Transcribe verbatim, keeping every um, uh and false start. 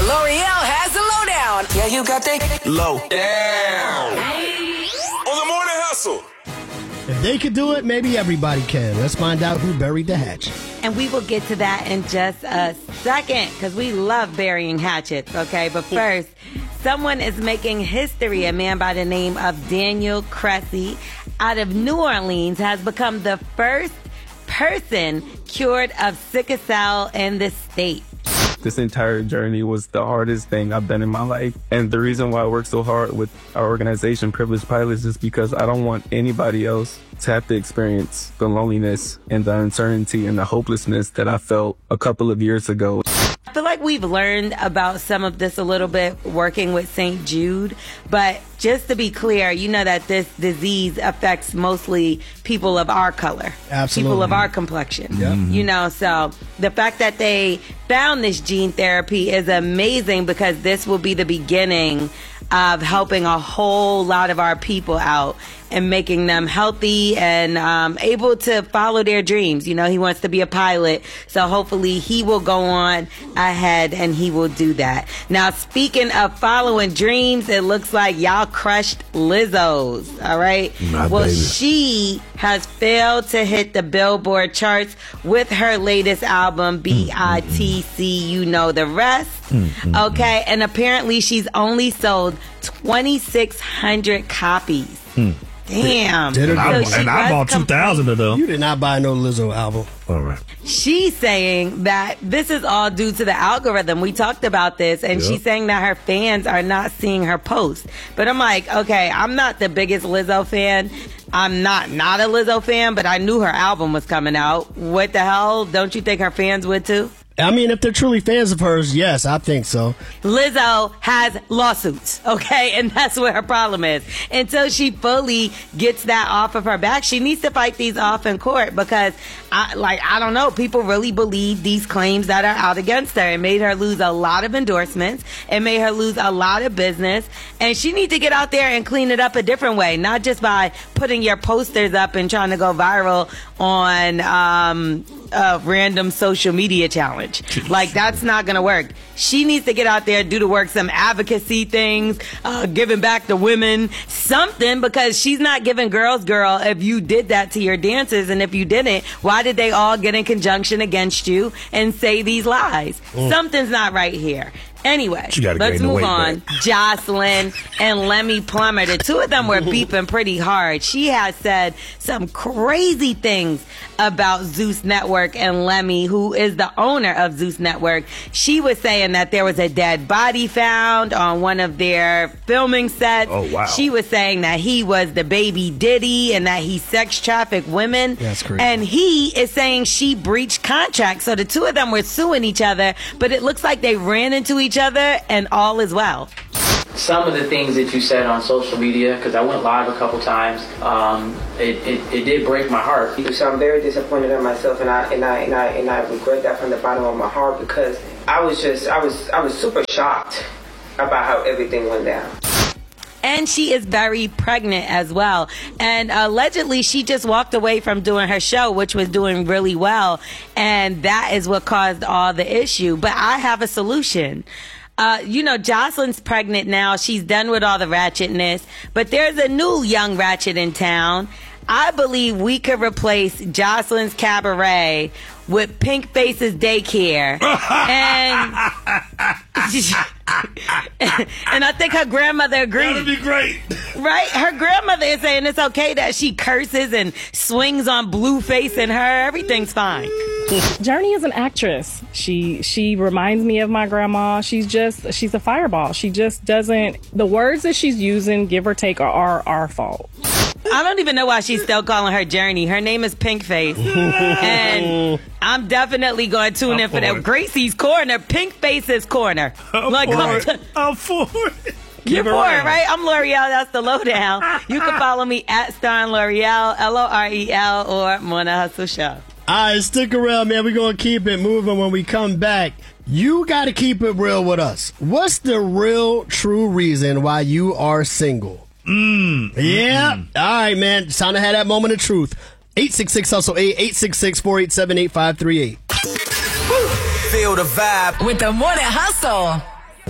L'Oreal has the lowdown. Yeah, you got the low down. On the Morning Hustle. If they could do it, maybe everybody can. Let's find out who buried the hatchet. And we will get to that in just a second because we love burying hatchets, okay? But first, someone is making history. A man by the name of Daniel Cressy out of New Orleans has become the first person cured of sickle cell in the state. This entire journey was the hardest thing I've done in my life. And the reason why I work so hard with our organization, Privileged Pilots, is because I don't want anybody else to have to experience the loneliness and the uncertainty and the hopelessness that I felt a couple of years ago. I feel like we've learned about some of this a little bit working with Saint Jude, but just to be clear, you know that this disease affects mostly people of our color. Absolutely. People of our complexion. Yep. Mm-hmm. You know, so the fact that they found this gene therapy is amazing because this will be the beginning of helping a whole lot of our people out and making them healthy and um, able to follow their dreams. You know, he wants to be a pilot, so hopefully he will go on ahead and he will do that. Now, speaking of following dreams, it looks like y'all crushed Lizzo's, all right? My well, baby. She has failed to hit the Billboard charts with her latest album, B I T C, you know the rest. Mm-hmm. Okay, and apparently she's only sold twenty-six hundred copies. Mm. Damn. Did it? And I, So she and I was bought two thousand of them. You did not buy no Lizzo album. All right. She's saying that this is all due to the algorithm. We talked about this, and Yep. she's saying that her fans are not seeing her post. But I'm like, okay, I'm not the biggest Lizzo fan. I'm not not a Lizzo fan, but I knew her album was coming out. What the hell? Don't you think her fans would too? I mean, if they're truly fans of hers, yes, I think so. Lizzo has lawsuits, okay? And that's where her problem is. Until she fully gets that off of her back, she needs to fight these off in court because, I, like, I don't know, people really believe these claims that are out against her. It made her lose a lot of endorsements. It made her lose a lot of business. And she needs to get out there and clean it up a different way, not just by putting your posters up and trying to go viral on um, a random social media challenge. Like, that's not gonna work. She needs to get out there, do the work, some advocacy things, uh, giving back to women, something, because she's not giving girls girl if you did that to your dancers. And if you didn't, why did they all get in conjunction against you and say these lies? Mm. Something's not right here. Anyway, let's move on. Back. Jocelyn and Lemmy Plummer, the two of them were beefing pretty hard. She has said some crazy things about Zeus Network and Lemmy, who is the owner of Zeus Network. She was saying that there was a dead body found on one of their filming sets. Oh, wow. She was saying that he was the baby Diddy and that he sex trafficked women. That's crazy. And he is saying she breached contract. So the two of them were suing each other, but it looks like they ran into each other and all is well. Some of the things that you said on social media, because I went live a couple times, um, it, it, it did break my heart. So I'm very disappointed in myself, and I and I and I and I regret that from the bottom of my heart because I was just I was I was super shocked about how everything went down. And she is very pregnant as well. And allegedly, she just walked away from doing her show, which was doing really well. And that is what caused all the issue. But I have a solution. Uh, you know, Jocelyn's pregnant now. She's done with all the ratchetness. But there's a new young ratchet in town. I believe we could replace Jocelyn's Cabaret with Pink Face's Daycare. and... and I think her grandmother agreed. That'd be great. Right? Her grandmother is saying it's okay that she curses and swings on Blueface and her. Everything's fine. Journey is an actress. She she reminds me of my grandma. She's just, she's a fireball. She just doesn't, the words that she's using, give or take, are our, our fault. I don't even know why she's still calling her Journey. Her name is Pink Face. And I'm definitely going to tune I'm in for that. Gracie's Corner, Pink Face's Corner. I'm like, for I'm, it. t- I'm for it. You're for it, right? I'm L'Oreal. That's the lowdown. You can follow me at Starn L'Oreal, L O R E L, or Morning Hustle Show. All right, stick around, man. We're going to keep it moving. When we come back, you got to keep it real with us. What's the real, true reason why you are single? Mm. Yeah. Mm. All right, man. It's time to have that moment of truth. eight six six hustle eight, eight six six, four eight seven, eight five three eight. Feel the vibe with the Morning Hustle.